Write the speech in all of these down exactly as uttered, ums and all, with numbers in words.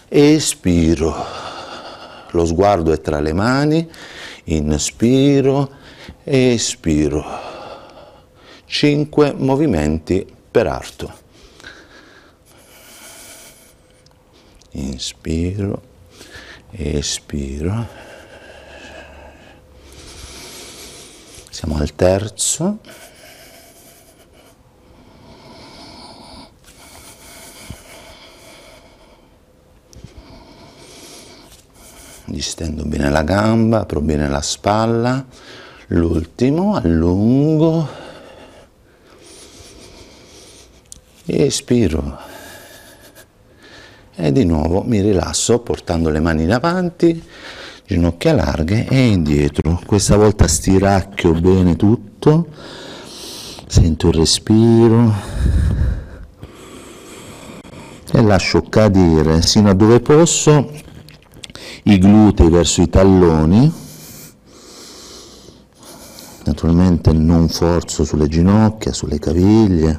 espiro, lo sguardo è tra le mani, inspiro, espiro, cinque movimenti per arto. Inspiro, espiro, siamo al terzo. Distendo bene la gamba, apro bene la spalla, l'ultimo, allungo, espiro e di nuovo mi rilasso portando le mani in avanti, ginocchia larghe e indietro. Questa volta stiracchio bene tutto, sento il respiro e lascio cadere sino a dove posso i glutei verso i talloni, naturalmente non forzo sulle ginocchia, sulle caviglie,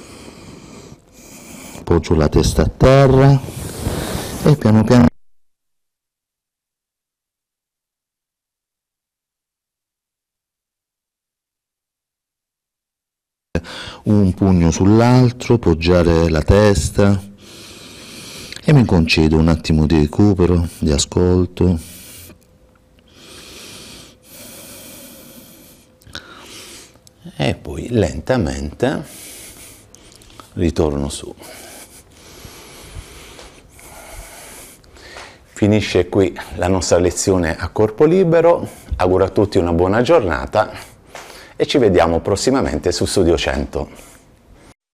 poggio la testa a terra e piano piano un pugno sull'altro, poggiare la testa e mi concedo un attimo di recupero, di ascolto. E poi lentamente ritorno su. Finisce qui la nostra lezione a corpo libero. Auguro a tutti una buona giornata e ci vediamo prossimamente su Studio cento.